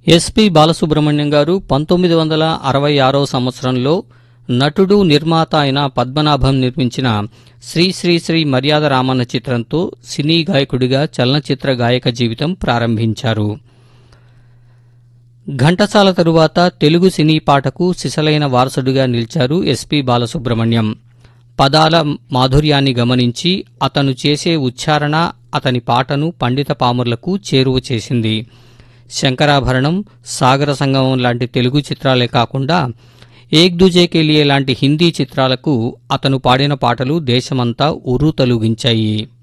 SP Balasubrahmanyam గారు 1966 సంవత్సరంలో నటుడు నిర్మాత అయిన పద్మనాభం నిర్మించిన శ్రీ శ్రీ శ్రీ మర్యాద రామన్న చిత్రంతో సినీ గాయకుడిగా చలనచిత్ర గాయక జీవితం ప్రారంభించారు. ఘంటసాల తరువాత తెలుగు సినీ పాటకు సిసలైన వారసుడిగా నిలిచారు ఎస్పి బాలసుబ్రహ్మణ్యం. పదాల మాధుర్యాన్ని గమనించి అతను చేసే ఉచ్చారణ అతని పాటను పండిత పామరులకు చేరువ చేసింది. శంకరాభరణం, సాగర సంగమం లాంటి తెలుగు చిత్రాలే కాకుండా ఏక్ దూజే కే లియే లాంటి హిందీ చిత్రాలకు అతను పాడిన పాటలు దేశమంతా ఉర్రూతలూగించాయి.